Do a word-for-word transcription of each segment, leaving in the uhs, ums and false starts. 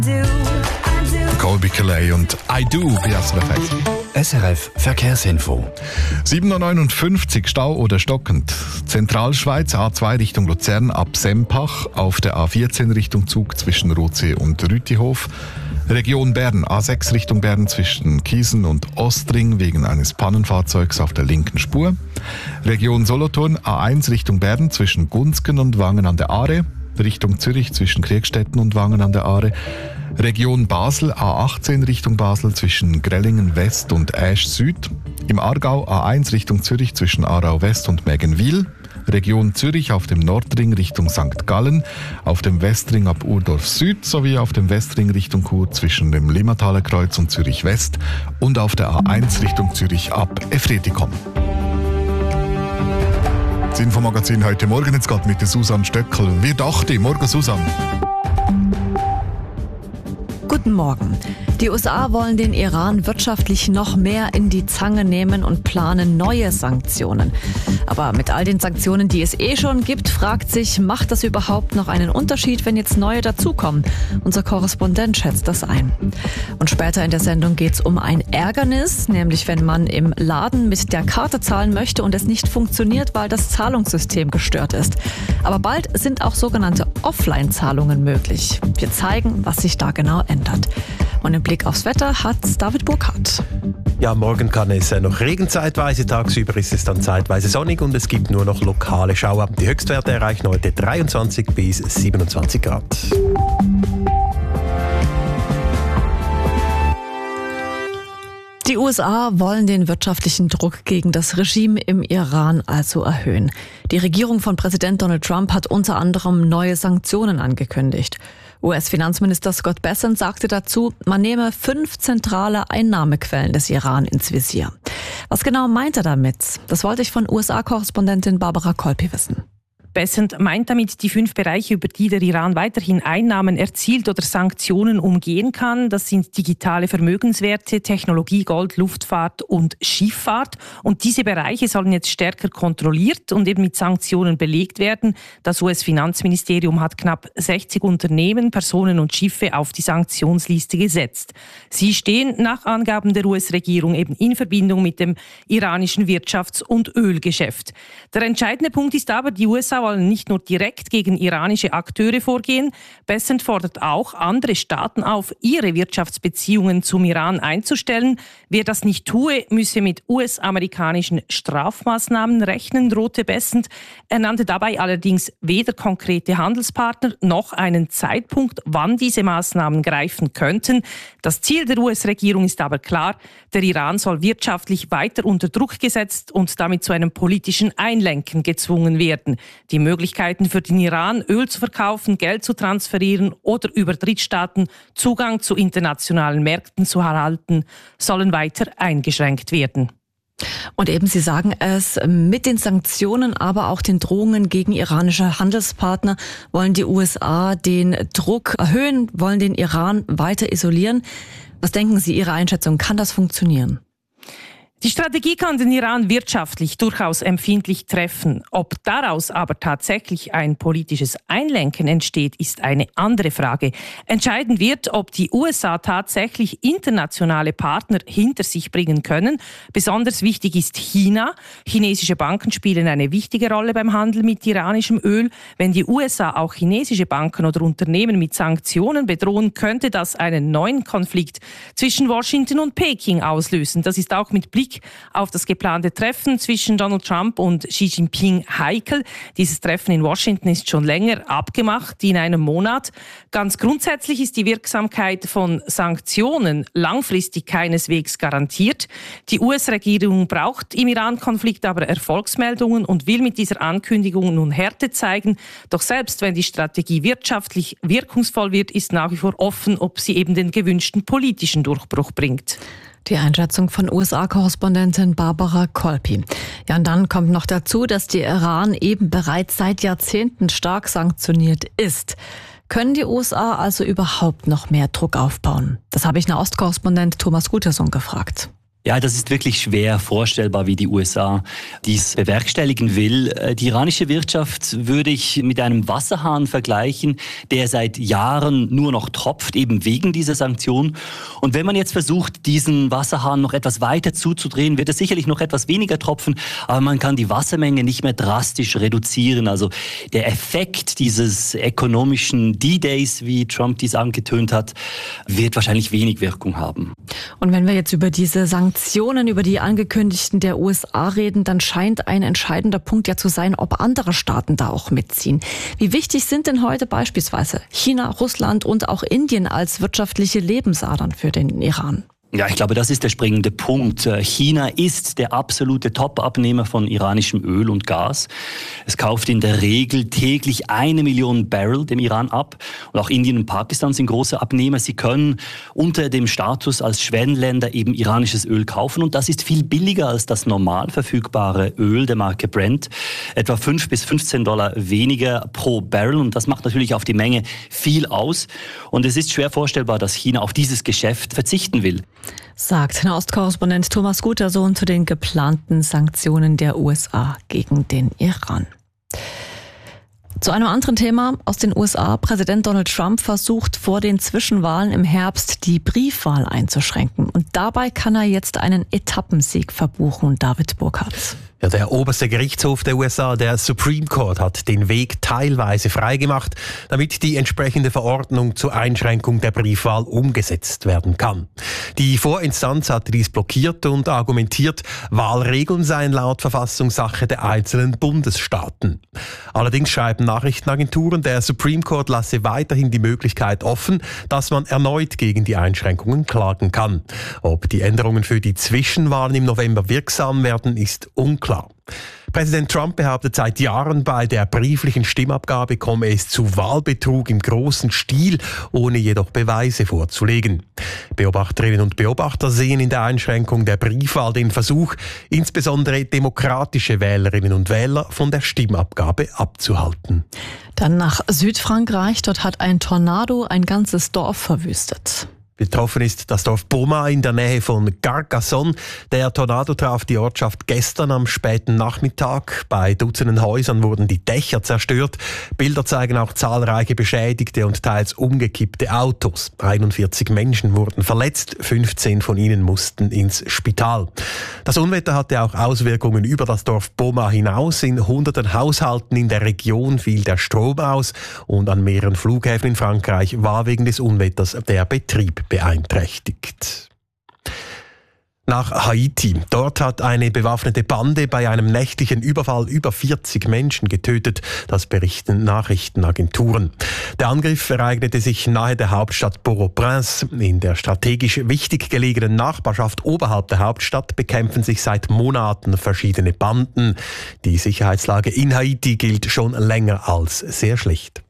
Colby Calais und I Do, wie es noch heißt. S R F Verkehrsinfo. sieben Uhr neunundfünfzig, Stau oder stockend. Zentralschweiz, A zwei Richtung Luzern ab Sempach, auf der A vierzehn Richtung Zug zwischen Rotsee und Rütihof. Region Bern, A sechs Richtung Bern zwischen Kiesen und Ostring wegen eines Pannenfahrzeugs auf der linken Spur. Region Solothurn, A eins Richtung Bern zwischen Gunzgen und Wangen an der Aare. Richtung Zürich zwischen Kriegstetten und Wangen an der Aare. Region Basel, A achtzehn Richtung Basel zwischen Grellingen West und Aesch Süd. Im Aargau A eins Richtung Zürich zwischen Aarau West und Mägenwil. Region Zürich auf dem Nordring Richtung Sankt Gallen, auf dem Westring ab Urdorf Süd sowie auf dem Westring Richtung Chur zwischen dem Limmataler Kreuz und Zürich West und auf der A eins Richtung Zürich ab Efretikum. Das Infomagazin heute Morgen, jetzt geht mit der Susanne Stöckel. Wie dachte ich? Morgen, Susanne. Guten Morgen. Die U S A wollen den Iran wirtschaftlich noch mehr in die Zange nehmen und planen neue Sanktionen. Aber mit all den Sanktionen, die es eh schon gibt, fragt sich, macht das überhaupt noch einen Unterschied, wenn jetzt neue dazukommen? Unser Korrespondent schätzt das ein. Und später in der Sendung geht es um ein Ärgernis, nämlich wenn man im Laden mit der Karte zahlen möchte und es nicht funktioniert, weil das Zahlungssystem gestört ist. Aber bald sind auch sogenannte Offline-Zahlungen möglich. Wir zeigen, was sich da genau ändert. Und im Blick aufs Wetter hat David Burkhardt. Ja, morgen kann es noch Regen zeitweise, tagsüber ist es dann zeitweise sonnig und es gibt nur noch lokale Schauer. Die Höchstwerte erreichen heute dreiundzwanzig bis siebenundzwanzig Grad. Die U S A wollen den wirtschaftlichen Druck gegen das Regime im Iran also erhöhen. Die Regierung von Präsident Donald Trump hat unter anderem neue Sanktionen angekündigt. U S-Finanzminister Scott Bessent sagte dazu, man nehme fünf zentrale Einnahmequellen des Iran ins Visier. Was genau meint er damit? Das wollte ich von U S A-Korrespondentin Barbara Kolpi wissen. Bessent meint damit die fünf Bereiche, über die der Iran weiterhin Einnahmen erzielt oder Sanktionen umgehen kann. Das sind digitale Vermögenswerte, Technologie, Gold, Luftfahrt und Schifffahrt. Und diese Bereiche sollen jetzt stärker kontrolliert und eben mit Sanktionen belegt werden. Das U S-Finanzministerium hat knapp sechzig Unternehmen, Personen und Schiffe auf die Sanktionsliste gesetzt. Sie stehen nach Angaben der U S-Regierung eben in Verbindung mit dem iranischen Wirtschafts- und Ölgeschäft. Der entscheidende Punkt ist aber, die U S A wollen nicht nur direkt gegen iranische Akteure vorgehen. Bessent fordert auch andere Staaten auf, ihre Wirtschaftsbeziehungen zum Iran einzustellen. Wer das nicht tue, müsse mit U S-amerikanischen Strafmaßnahmen rechnen, drohte Bessent. Er nannte dabei allerdings weder konkrete Handelspartner noch einen Zeitpunkt, wann diese Maßnahmen greifen könnten. Das Ziel der U S-Regierung ist aber klar, der Iran soll wirtschaftlich weiter unter Druck gesetzt und damit zu einem politischen Einlenken gezwungen werden. Die Möglichkeiten für den Iran, Öl zu verkaufen, Geld zu transferieren oder über Drittstaaten Zugang zu internationalen Märkten zu erhalten, sollen weiter eingeschränkt werden. Und eben, Sie sagen es, mit den Sanktionen, aber auch den Drohungen gegen iranische Handelspartner wollen die U S A den Druck erhöhen, wollen den Iran weiter isolieren. Was denken Sie, Ihre Einschätzung, kann das funktionieren? Die Strategie kann den Iran wirtschaftlich durchaus empfindlich treffen. Ob daraus aber tatsächlich ein politisches Einlenken entsteht, ist eine andere Frage. Entscheidend wird, ob die U S A tatsächlich internationale Partner hinter sich bringen können. Besonders wichtig ist China. Chinesische Banken spielen eine wichtige Rolle beim Handel mit iranischem Öl. Wenn die U S A auch chinesische Banken oder Unternehmen mit Sanktionen bedrohen, könnte das einen neuen Konflikt zwischen Washington und Peking auslösen. Das ist auch mit Blick auf das geplante Treffen zwischen Donald Trump und Xi Jinping heikel. Dieses Treffen in Washington ist schon länger abgemacht, in einem Monat. Ganz grundsätzlich ist die Wirksamkeit von Sanktionen langfristig keineswegs garantiert. Die U S-Regierung braucht im Iran-Konflikt aber Erfolgsmeldungen und will mit dieser Ankündigung nun Härte zeigen. Doch selbst wenn die Strategie wirtschaftlich wirkungsvoll wird, ist nach wie vor offen, ob sie eben den gewünschten politischen Durchbruch bringt. Die Einschätzung von U S A-Korrespondentin Barbara Kolpi. Ja, und dann kommt noch dazu, dass der Iran eben bereits seit Jahrzehnten stark sanktioniert ist. Können die U S A also überhaupt noch mehr Druck aufbauen? Das habe ich Nahostkorrespondent Thomas Gutersohn gefragt. Ja, das ist wirklich schwer vorstellbar, wie die U S A dies bewerkstelligen will. Die iranische Wirtschaft würde ich mit einem Wasserhahn vergleichen, der seit Jahren nur noch tropft, eben wegen dieser Sanktionen. Und wenn man jetzt versucht, diesen Wasserhahn noch etwas weiter zuzudrehen, wird es sicherlich noch etwas weniger tropfen, aber man kann die Wassermenge nicht mehr drastisch reduzieren. Also der Effekt dieses ökonomischen D-Days, wie Trump dies angetönt hat, wird wahrscheinlich wenig Wirkung haben. Und wenn wir jetzt über diese Sanktionen Sanktionen, über die angekündigten der U S A reden, dann scheint ein entscheidender Punkt ja zu sein, ob andere Staaten da auch mitziehen. Wie wichtig sind denn heute beispielsweise China, Russland und auch Indien als wirtschaftliche Lebensadern für den Iran? Ja, ich glaube, das ist der springende Punkt. China ist der absolute Top-Abnehmer von iranischem Öl und Gas. Es kauft in der Regel täglich eine Million Barrel dem Iran ab. Und auch Indien und Pakistan sind große Abnehmer. Sie können unter dem Status als Schwellenländer eben iranisches Öl kaufen. Und das ist viel billiger als das normal verfügbare Öl der Marke Brent. Etwa fünf bis fünfzehn Dollar weniger pro Barrel. Und das macht natürlich auf die Menge viel aus. Und es ist schwer vorstellbar, dass China auf dieses Geschäft verzichten will. Sagt Nahostkorrespondent Thomas Gutersohn zu den geplanten Sanktionen der U S A gegen den Iran. Zu einem anderen Thema aus den U S A. Präsident Donald Trump versucht vor den Zwischenwahlen im Herbst die Briefwahl einzuschränken. Und dabei kann er jetzt einen Etappensieg verbuchen. David Burkhardt. Ja, der oberste Gerichtshof der U S A, der Supreme Court, hat den Weg teilweise freigemacht, damit die entsprechende Verordnung zur Einschränkung der Briefwahl umgesetzt werden kann. Die Vorinstanz hatte dies blockiert und argumentiert, Wahlregeln seien laut Verfassung Sache der einzelnen Bundesstaaten. Allerdings schreiben Nachrichtenagenturen, der Supreme Court lasse weiterhin die Möglichkeit offen, dass man erneut gegen die Einschränkungen klagen kann. Ob die Änderungen für die Zwischenwahlen im November wirksam werden, ist unklar. Präsident Trump behauptet seit Jahren, bei der brieflichen Stimmabgabe komme es zu Wahlbetrug im großen Stil, ohne jedoch Beweise vorzulegen. Beobachterinnen und Beobachter sehen in der Einschränkung der Briefwahl den Versuch, insbesondere demokratische Wählerinnen und Wähler von der Stimmabgabe abzuhalten. Dann nach Südfrankreich. Dort hat ein Tornado ein ganzes Dorf verwüstet. Betroffen ist das Dorf Beaumont in der Nähe von Carcassonne. Der Tornado traf die Ortschaft gestern am späten Nachmittag. Bei Dutzenden Häusern wurden die Dächer zerstört. Bilder zeigen auch zahlreiche beschädigte und teils umgekippte Autos. einundvierzig Menschen wurden verletzt, fünfzehn von ihnen mussten ins Spital. Das Unwetter hatte auch Auswirkungen über das Dorf Beaumont hinaus. In hunderten Haushalten in der Region fiel der Strom aus und an mehreren Flughäfen in Frankreich war wegen des Unwetters der Betrieb beeinträchtigt. Nach Haiti. Dort hat eine bewaffnete Bande bei einem nächtlichen Überfall über vierzig Menschen getötet. Das berichten Nachrichtenagenturen. Der Angriff ereignete sich nahe der Hauptstadt Port-au-Prince. In der strategisch wichtig gelegenen Nachbarschaft oberhalb der Hauptstadt bekämpfen sich seit Monaten verschiedene Banden. Die Sicherheitslage in Haiti gilt schon länger als sehr schlecht.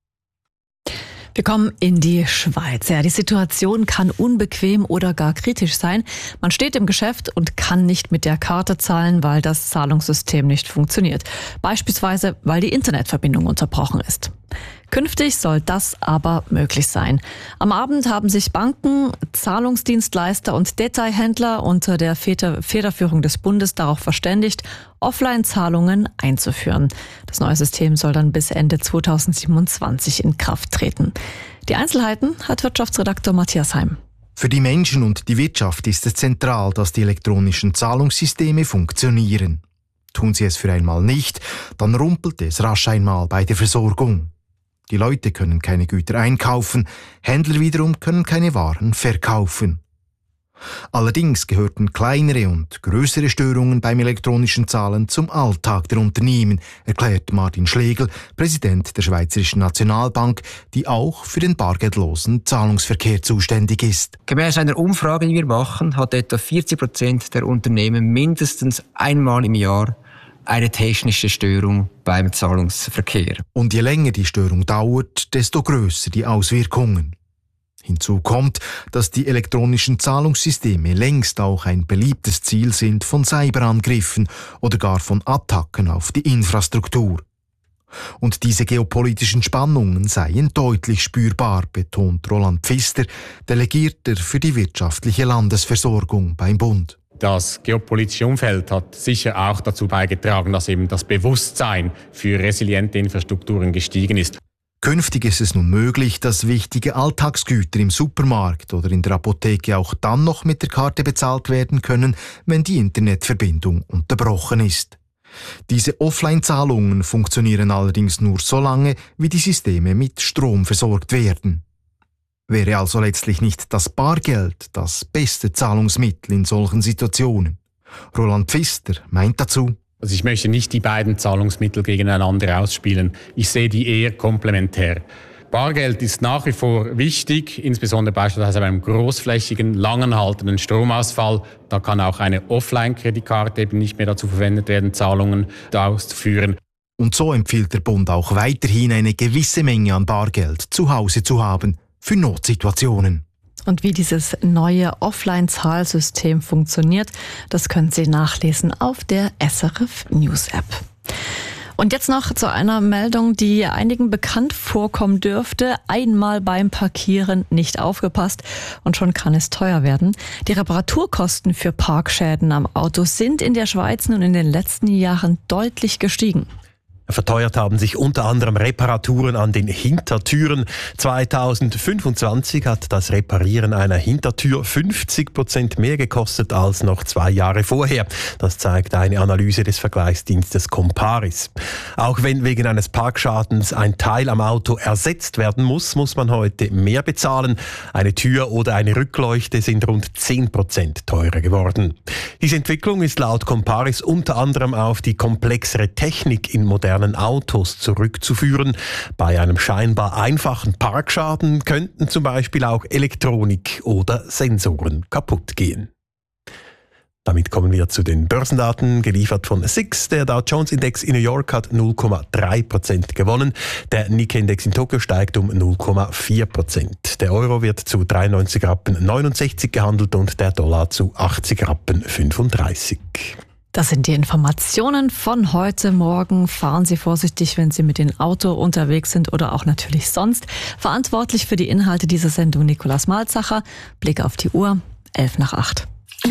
Wir kommen in die Schweiz. Ja, die Situation kann unbequem oder gar kritisch sein. Man steht im Geschäft und kann nicht mit der Karte zahlen, weil das Zahlungssystem nicht funktioniert. Beispielsweise, weil die Internetverbindung unterbrochen ist. Künftig soll das aber möglich sein. Am Abend haben sich Banken, Zahlungsdienstleister und Detailhändler unter der Federführung des Bundes darauf verständigt, Offline-Zahlungen einzuführen. Das neue System soll dann bis Ende zweitausendsiebenundzwanzig in Kraft treten. Die Einzelheiten hat Wirtschaftsredakteur Matthias Heim. Für die Menschen und die Wirtschaft ist es zentral, dass die elektronischen Zahlungssysteme funktionieren. Tun sie es für einmal nicht, dann rumpelt es rasch einmal bei der Versorgung. Die Leute können keine Güter einkaufen, Händler wiederum können keine Waren verkaufen. Allerdings gehörten kleinere und größere Störungen beim elektronischen Zahlen zum Alltag der Unternehmen, erklärt Martin Schlegel, Präsident der Schweizerischen Nationalbank, die auch für den bargeldlosen Zahlungsverkehr zuständig ist. Gemäß einer Umfrage, die wir machen, hat etwa vierzig Prozent der Unternehmen mindestens einmal im Jahr eine technische Störung beim Zahlungsverkehr. Und je länger die Störung dauert, desto größer die Auswirkungen. Hinzu kommt, dass die elektronischen Zahlungssysteme längst auch ein beliebtes Ziel sind von Cyberangriffen oder gar von Attacken auf die Infrastruktur. Und diese geopolitischen Spannungen seien deutlich spürbar, betont Roland Pfister, Delegierter für die wirtschaftliche Landesversorgung beim Bund. Das geopolitische Umfeld hat sicher auch dazu beigetragen, dass eben das Bewusstsein für resiliente Infrastrukturen gestiegen ist. Künftig ist es nun möglich, dass wichtige Alltagsgüter im Supermarkt oder in der Apotheke auch dann noch mit der Karte bezahlt werden können, wenn die Internetverbindung unterbrochen ist. Diese Offline-Zahlungen funktionieren allerdings nur so lange, wie die Systeme mit Strom versorgt werden. Wäre also letztlich nicht das Bargeld das beste Zahlungsmittel in solchen Situationen? Roland Pfister meint dazu: Also ich möchte nicht die beiden Zahlungsmittel gegeneinander ausspielen. Ich sehe die eher komplementär. Bargeld ist nach wie vor wichtig, insbesondere beispielsweise bei einem großflächigen, langanhaltenden Stromausfall. Da kann auch eine Offline-Kreditkarte eben nicht mehr dazu verwendet werden, Zahlungen auszuführen. Und so empfiehlt der Bund auch weiterhin, eine gewisse Menge an Bargeld zu Hause zu haben für Notsituationen. Und wie dieses neue Offline-Zahlsystem funktioniert, das können Sie nachlesen auf der S R F News App. Und jetzt noch zu einer Meldung, die einigen bekannt vorkommen dürfte. Einmal beim Parkieren nicht aufgepasst und schon kann es teuer werden. Die Reparaturkosten für Parkschäden am Auto sind in der Schweiz nun in den letzten Jahren deutlich gestiegen. Verteuert haben sich unter anderem Reparaturen an den Hintertüren. zweitausendfünfundzwanzig hat das Reparieren einer Hintertür fünfzig Prozent mehr gekostet als noch zwei Jahre vorher. Das zeigt eine Analyse des Vergleichsdienstes Comparis. Auch wenn wegen eines Parkschadens ein Teil am Auto ersetzt werden muss, muss man heute mehr bezahlen. Eine Tür oder eine Rückleuchte sind rund zehn Prozent teurer geworden. Diese Entwicklung ist laut Comparis unter anderem auf die komplexere Technik in modernen Autos zurückzuführen. Bei einem scheinbar einfachen Parkschaden könnten zum Beispiel auch Elektronik oder Sensoren kaputt gehen. Damit kommen wir zu den Börsendaten, geliefert von S I X. Der Dow Jones Index in New York hat null Komma drei Prozent gewonnen. Der Nikkei-Index in Tokio steigt um null Komma vier Prozent. Der Euro wird zu dreiundneunzig Rappen neunundsechzig gehandelt und der Dollar zu achtzig Rappen fünfunddreißig. Das sind die Informationen von heute Morgen. Fahren Sie vorsichtig, wenn Sie mit dem Auto unterwegs sind oder auch natürlich sonst. Verantwortlich für die Inhalte dieser Sendung Nikolaus Malzacher. Blick auf die Uhr, elf nach acht.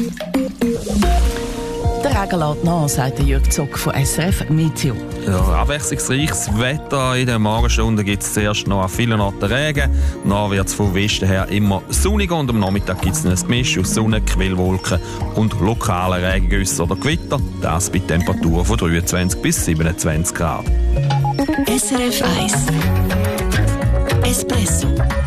Der Regen lässt nach, sagt Jörg Zock von S R F Meteo. Ja, abwechslungsreiches Wetter. In den Morgenstunden gibt es zuerst noch an vielen Orten Regen. Dann wird es vom Westen her immer sonniger und am Nachmittag gibt es ein Gemisch aus Sonne, Quellwolken und lokalen Regengüssen oder Gewitter. Das bei Temperaturen von dreiundzwanzig bis siebenundzwanzig Grad. S R F eins Espresso.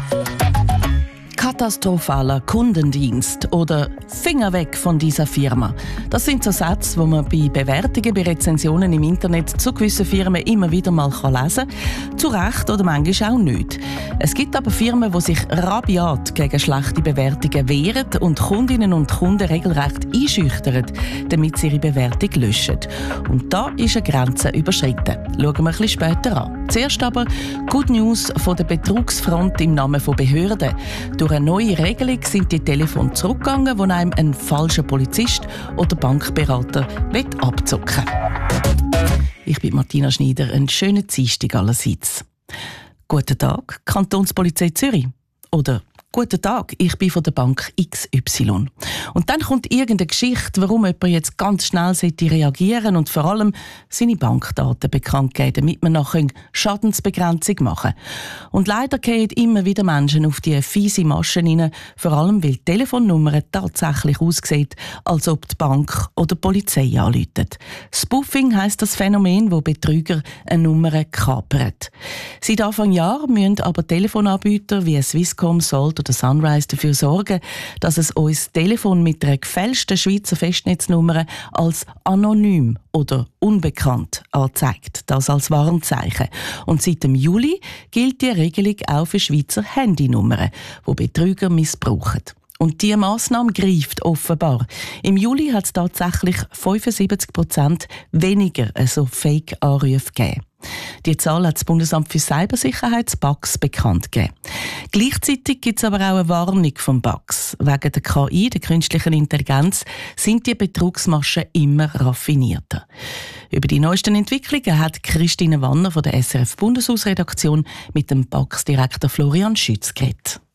Katastrophaler Kundendienst oder Finger weg von dieser Firma. Das sind so Sätze, die man bei Bewertungen, bei Rezensionen im Internet zu gewissen Firmen immer wieder mal lesen kann. Zu Recht oder manchmal auch nicht. Es gibt aber Firmen, die sich rabiat gegen schlechte Bewertungen wehren und Kundinnen und Kunden regelrecht einschüchtern, damit sie ihre Bewertung löschen. Und da ist eine Grenze überschritten. Schauen wir ein bisschen später an. Zuerst aber Good News von der Betrugsfront im Namen von Behörden. Durch eine neue Regelung sind die Telefone zurückgegangen, wo einem ein falscher Polizist oder Bankberater abzocken will. Ich bin Martina Schneider, einen schönen Dienstag allerseits. Guten Tag, Kantonspolizei Zürich. Oder Guten Tag, ich bin von der Bank X Y. Und dann kommt irgendeine Geschichte, warum jemand jetzt ganz schnell reagieren sollte und vor allem seine Bankdaten bekannt geben, damit man nachher Schadensbegrenzung machen kann. Und leider gehen immer wieder Menschen auf die fiese Maschen rein, vor allem weil die Telefonnummer tatsächlich aussieht, als ob die Bank oder die Polizei anruft. Spoofing heisst das Phänomen, wo Betrüger eine Nummer kapern. Seit Anfang Jahr müssen aber Telefonanbieter wie Swisscom, Salt oder Sunrise dafür sorgen, dass es uns Telefon mit einer gefälschten Schweizer Festnetznummer als anonym oder unbekannt anzeigt. Das als Warnzeichen. Und seit dem Juli gilt die Regelung auch für Schweizer Handynummern, die Betrüger missbrauchen. Und diese Massnahme greift offenbar. Im Juli hat es tatsächlich fünfundsiebzig Prozent weniger so Fake-Anrufe gegeben. Die Zahl hat das Bundesamt für Cybersicherheit, das B A X, bekannt gegeben. Gleichzeitig gibt es aber auch eine Warnung vom B A X. Wegen der K I, der künstlichen Intelligenz, sind die Betrugsmaschen immer raffinierter. Über die neuesten Entwicklungen hat Christine Wanner von der S R F Bundeshausredaktion mit dem B A X-Direktor Florian Schütz geredet.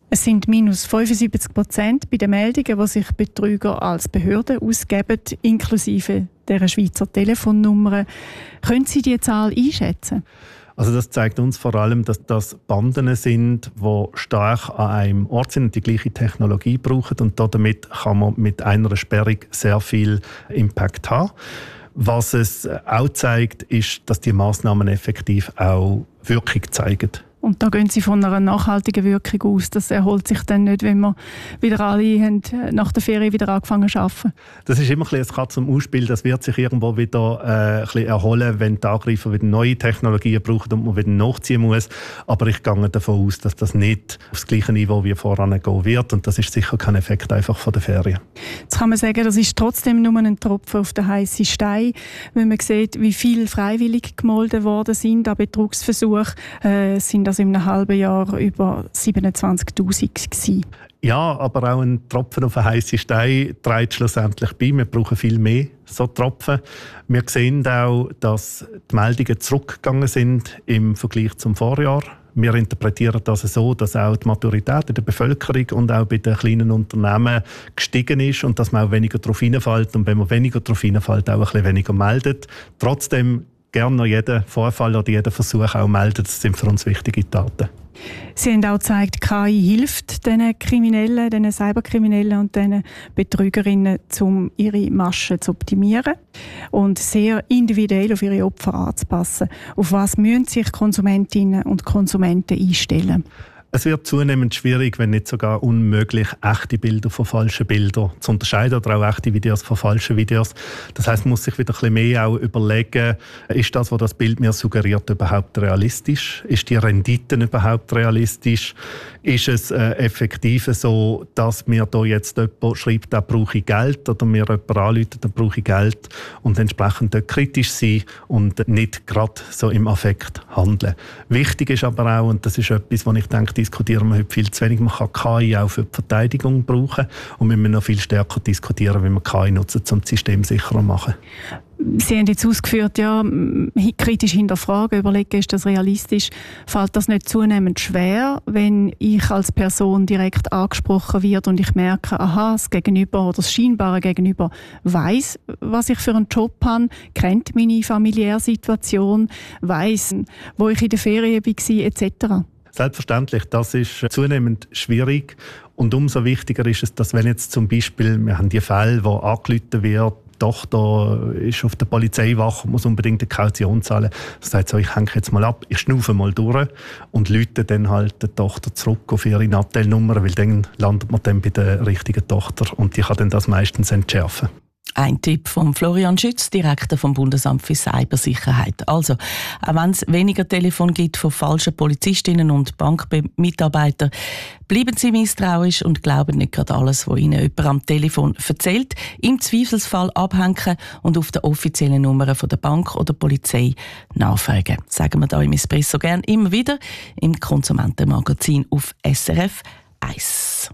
Es sind minus fünfundsiebzig Prozent bei den Meldungen, die sich Betrüger als Behörde ausgeben, inklusive der Schweizer Telefonnummer. Können Sie die Zahl einschätzen? Also das zeigt uns vor allem, dass das Banden sind, die stark an einem Ort sind und die gleiche Technologie brauchen. Und damit kann man mit einer Sperrung sehr viel Impact haben. Was es auch zeigt, ist, dass die Massnahmen effektiv auch Wirkung zeigen. Und da gehen Sie von einer nachhaltigen Wirkung aus. Das erholt sich dann nicht, wenn wir wieder alle haben nach der Ferien wieder angefangen zu arbeiten. Das ist immer ein bisschen ein Katz- und Maus-Spiel. Das wird sich irgendwo wieder äh, ein bisschen erholen, wenn die Angreifer wieder neue Technologien brauchen und man wieder nachziehen muss. Aber ich gehe davon aus, dass das nicht auf das gleiche Niveau wie voran gehen wird. Und das ist sicher kein Effekt einfach von der Ferien. Jetzt kann man sagen, das ist trotzdem nur ein Tropfen auf den heißen Stein. Wenn man sieht, wie viele freiwillig gemolden worden sind an Betrugsversuchen, äh, sind das in einem halben Jahr über siebenundzwanzigtausend gewesen. Ja, aber auch ein Tropfen auf einen heißen Stein trägt schlussendlich bei. Wir brauchen viel mehr so Tropfen. Wir sehen auch, dass die Meldungen zurückgegangen sind im Vergleich zum Vorjahr. Wir interpretieren das so, dass auch die Maturität in der Bevölkerung und auch bei den kleinen Unternehmen gestiegen ist und dass man auch weniger darauf hineinfällt. Und wenn man weniger darauf hineinfällt, auch ein bisschen weniger meldet. Trotzdem gerne noch jeden Vorfall oder jeden Versuch auch melden. Das sind für uns wichtige Daten. Sie haben auch gezeigt, K I hilft diesen Kriminellen, diesen Cyberkriminellen und diesen Betrügerinnen, um ihre Maschen zu optimieren und sehr individuell auf ihre Opfer anzupassen. Auf was müssen sich Konsumentinnen und Konsumenten einstellen? Es wird zunehmend schwierig, wenn nicht sogar unmöglich, echte Bilder von falschen Bildern zu unterscheiden oder auch echte Videos von falschen Videos. Das heisst, man muss sich wieder ein bisschen mehr auch überlegen, ist das, was das Bild mir suggeriert, überhaupt realistisch? Ist die Rendite überhaupt realistisch? Ist es äh, effektiv so, dass mir da jetzt jemand schreibt, da brauche ich Geld, oder mir jemand anruft, da brauche ich Geld, und entsprechend dort kritisch sein und nicht gerade so im Affekt handeln. Wichtig ist aber auch, und das ist etwas, was ich denke, diskutieren wir heute viel zu wenig. Man kann K I auch für die Verteidigung brauchen und wir müssen noch viel stärker diskutieren, wie man K I nutzen, um das System sicherer zu machen. Sie haben jetzt ausgeführt, ja, kritisch hinterfragen, überlegen, ist das realistisch? Fällt das nicht zunehmend schwer, wenn ich als Person direkt angesprochen werde und ich merke, aha, das Gegenüber oder das scheinbare Gegenüber weiss, was ich für einen Job habe, kennt meine familiäre Situation, weiss, wo ich in der Ferien war, et cetera? Selbstverständlich, das ist zunehmend schwierig und umso wichtiger ist es, dass wenn jetzt zum Beispiel, wir haben die Fälle, wo angerufen wird, die Tochter ist auf der Polizeiwache und muss unbedingt eine Kaution zahlen. Das heißt so, ich hänge jetzt mal ab, ich schnaufe mal durch und läute dann halt die Tochter zurück auf ihre Nattel-Nummer, weil dann landet man dann bei der richtigen Tochter und die kann dann das meistens entschärfen. Ein Tipp von Florian Schütz, Direktor vom Bundesamt für Cybersicherheit. Also, auch wenn es weniger Telefon gibt von falschen Polizistinnen und Bankmitarbeitern, bleiben Sie misstrauisch und glauben nicht gerade alles, was Ihnen jemand am Telefon erzählt. Im Zweifelsfall abhängen und auf der offiziellen Nummer von der Bank oder Polizei nachfragen. Sagen wir da im Espresso gern immer wieder im Konsumentenmagazin auf S R F eins.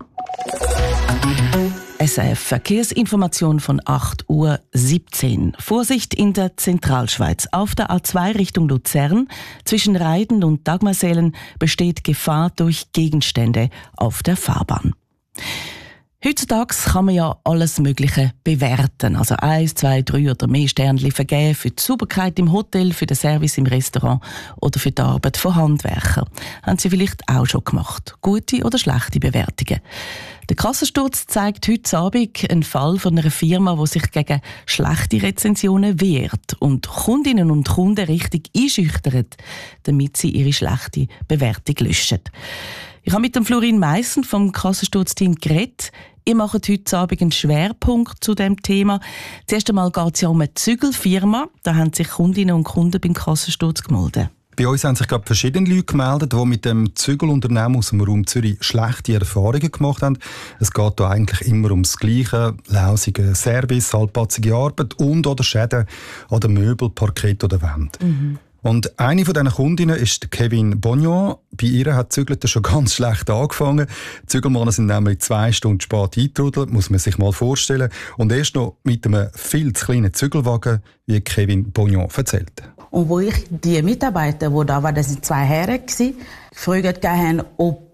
S R F Verkehrsinformation von acht Uhr siebzehn. Vorsicht in der Zentralschweiz. Auf der A zwei Richtung Luzern zwischen Reiden und Dagmarsälen besteht Gefahr durch Gegenstände auf der Fahrbahn. Heutzutage kann man ja alles Mögliche bewerten. Also eins, zwei, drei oder mehr Sternchen vergeben für die Sauberkeit im Hotel, für den Service im Restaurant oder für die Arbeit von Handwerkern. Haben Sie vielleicht auch schon gemacht. Gute oder schlechte Bewertungen. Der Kassensturz zeigt heute Abend einen Fall von einer Firma, die sich gegen schlechte Rezensionen wehrt und Kundinnen und Kunden richtig einschüchtert, damit sie ihre schlechte Bewertung löschen. Ich habe mit dem Florin Meissen vom Kassensturzteam geredet. Ihr macht heute Abend einen Schwerpunkt zu diesem Thema. Zuerst einmal geht es ja um eine Zügelfirma. Da haben sich Kundinnen und Kunden beim Kassensturz gemeldet. Bei uns haben sich gerade verschiedene Leute gemeldet, die mit dem Zügelunternehmen aus dem Raum Zürich schlechte Erfahrungen gemacht haben. Es geht hier eigentlich immer ums Gleiche: lausiger Service, halbpatzige Arbeit und oder Schäden an den Möbel, Parkett oder Wänden. Mhm. Und eine von diesen Kundinnen ist Kevin Bognon. Bei ihr hat Zügeln schon ganz schlecht angefangen. Die Zügelmänner sind nämlich zwei Stunden spät eingetrudelt, muss man sich mal vorstellen. Und erst noch mit einem viel zu kleinen Zügelwagen, wie Kevin Bognon erzählte. Und wo ich die Mitarbeiter, die da waren, das sind zwei Herren, gefragt haben, ob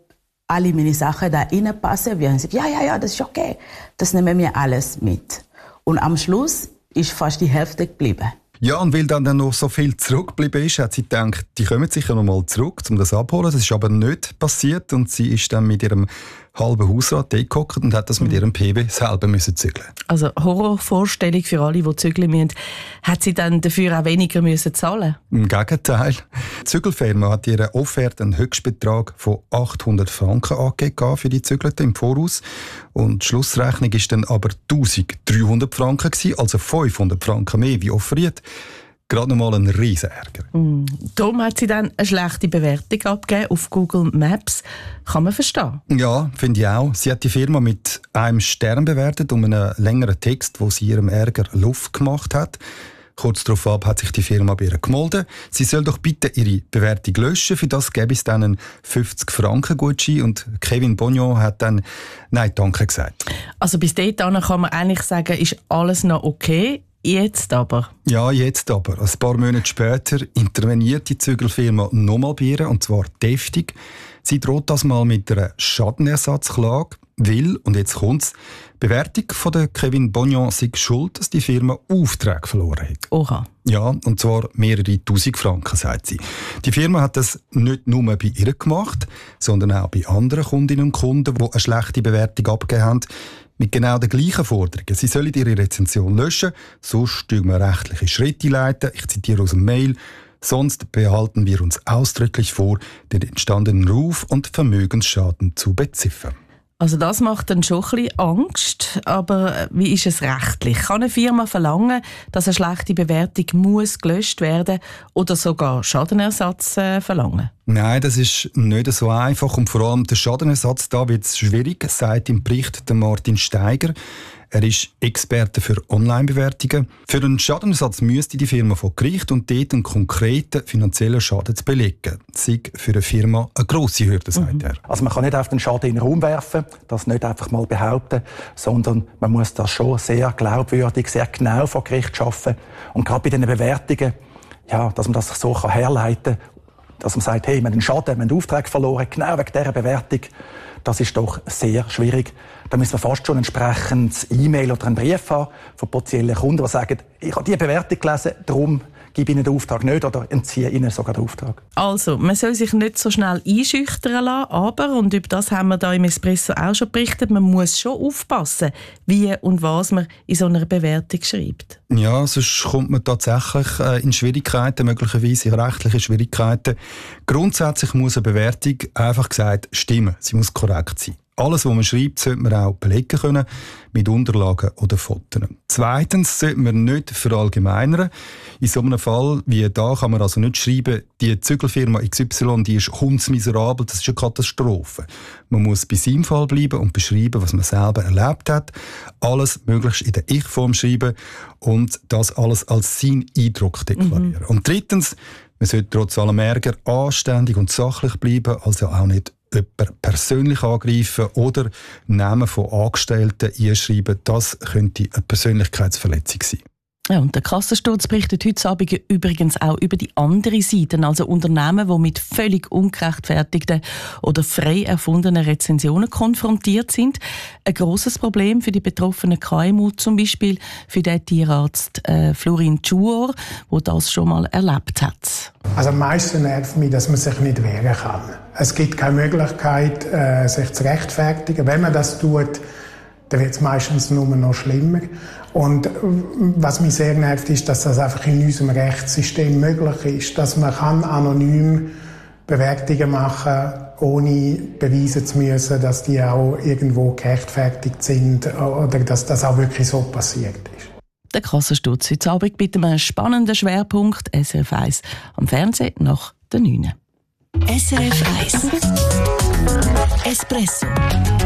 alle meine Sachen da reinpassen. Wir haben gesagt, ja, ja, ja, das ist okay. Das nehmen wir alles mit. Und am Schluss ist fast die Hälfte geblieben. Ja, und weil dann noch so viel zurückgeblieben ist, hat sie gedacht, die kommen sicher noch mal zurück, um das abzuholen. Das ist aber nicht passiert und sie ist dann mit ihrem halben Hausrat gehockt und hat das mit ihrem P W selber müssen zügeln. Also Horrorvorstellung für alle, die zügeln müssen. Hat sie dann dafür auch weniger müssen zahlen? Im Gegenteil. Die Zügelfirma hat ihre Offerte einen Höchstbetrag von achthundert Franken angegeben für die Zügelte im Voraus. Und die Schlussrechnung war dann aber eintausenddreihundert Franken gewesen, also fünfhundert Franken mehr wie offeriert. Gerade noch mal ein Riesenärger. Mm. Darum hat sie dann eine schlechte Bewertung abgegeben auf Google Maps. Kann man verstehen? Ja, finde ich auch. Sie hat die Firma mit einem Stern bewertet, um einen längeren Text, wo sie ihrem Ärger Luft gemacht hat. Kurz darauf ab hat sich die Firma bei ihr gemeldet. Sie soll doch bitte ihre Bewertung löschen. Für das gäbe es dann einen fünfzig Franken Gutschein. Und Kevin Bognon hat dann «Nein, danke» gesagt. Also bis dahin kann man eigentlich sagen, ist alles noch okay. Jetzt aber? Ja, jetzt aber. Ein paar Monate später interveniert die Zügelfirma nochmal bei ihr, und zwar deftig. Sie droht das mal mit einer Schadenersatzklage, weil, und jetzt kommt's, die Bewertung von der Kevin Bognon sei schuld, dass die Firma Aufträge verloren hat. Oha. Ja, und zwar mehrere tausend Franken, sagt sie. Die Firma hat das nicht nur bei ihr gemacht, sondern auch bei anderen Kundinnen und Kunden, die eine schlechte Bewertung abgegeben haben, mit genau den gleichen Forderungen. Sie sollen ihre Rezension löschen, sonst tun wir rechtliche Schritte einleiten. Ich zitiere aus dem Mail. Sonst behalten wir uns ausdrücklich vor, den entstandenen Ruf- und Vermögensschaden zu beziffern. Also das macht dann schon ein bisschen Angst, aber wie ist es rechtlich? Kann eine Firma verlangen, dass eine schlechte Bewertung muss gelöscht werden oder sogar Schadenersatz äh, verlangen? Nein, das ist nicht so einfach und vor allem der Schadenersatz, da wird es schwierig, sagt im Bericht der Martin Steiger. Er ist Experte für Online-Bewertungen. Für einen Schadenersatz müsste die Firma vor Gericht und dort einen konkreten finanziellen Schaden zu belegen. Das sei für eine Firma eine grosse Hürde, sagt mhm. er. Also man kann nicht auf den Schaden in den Raum werfen, das nicht einfach mal behaupten, sondern man muss das schon sehr glaubwürdig, sehr genau vor Gericht schaffen. Und gerade bei diesen Bewertungen, ja, dass man das so herleiten kann, dass man sagt, hey, wir haben einen Schaden, wir haben einen Auftrag verloren, genau wegen dieser Bewertung, das ist doch sehr schwierig. Da müssen wir fast schon entsprechend E-Mail oder einen Brief haben von potenziellen Kunden, die sagen, ich habe diese Bewertung gelesen, darum gebe Ihnen den Auftrag nicht oder entziehe Ihnen sogar den Auftrag. Also, man soll sich nicht so schnell einschüchtern lassen, aber, und über das haben wir da im Espresso auch schon berichtet, man muss schon aufpassen, wie und was man in so einer Bewertung schreibt. Ja, sonst kommt man tatsächlich in Schwierigkeiten, möglicherweise in rechtliche Schwierigkeiten. Grundsätzlich muss eine Bewertung, einfach gesagt, stimmen. Sie muss korrekt sein. Alles, was man schreibt, sollte man auch belegen können, mit Unterlagen oder Fotos. Zweitens sollte man nicht verallgemeinern. In so einem Fall wie da kann man also nicht schreiben, die Zügelfirma X Y, die ist hundsmiserabel, das ist eine Katastrophe. Man muss bei seinem Fall bleiben und beschreiben, was man selber erlebt hat. Alles möglichst in der Ich-Form schreiben und das alles als seinen Eindruck deklarieren. Mhm. Und drittens, man sollte trotz allem Ärger anständig und sachlich bleiben, also auch nicht jemanden persönlich angreifen oder Namen von Angestellten einschreiben. Das könnte eine Persönlichkeitsverletzung sein. Ja, und der Kassensturz berichtet heute Abend übrigens auch über die andere Seite, also Unternehmen, die mit völlig ungerechtfertigten oder frei erfundenen Rezensionen konfrontiert sind. Ein grosses Problem für die betroffenen K M U, zum Beispiel für den Tierarzt äh, Florin Tschuor, der das schon mal erlebt hat. Also am meisten nervt mich, dass man sich nicht wehren kann. Es gibt keine Möglichkeit, äh, sich zu rechtfertigen. Wenn man das tut, dann wird es meistens nur noch schlimmer. Und was mich sehr nervt, ist, dass das einfach in unserem Rechtssystem möglich ist, dass man kann anonym Bewertungen machen kann, ohne beweisen zu müssen, dass die auch irgendwo gerechtfertigt sind oder dass das auch wirklich so passiert ist. Der Kassensturz heute Abend mit einem spannenden Schwerpunkt S R F eins am Fernsehen nach der neun. S R F eins Espresso